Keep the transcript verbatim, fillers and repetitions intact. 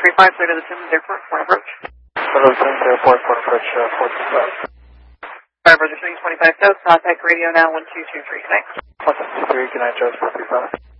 three five, clear to the Simmons Airport, point approach. Clear to the Simmons Airport, point approach, uh, four two five. Five, Roger, twenty-five South, contact radio now, one two two three, thanks. one two two three, good night, Joe, four three five.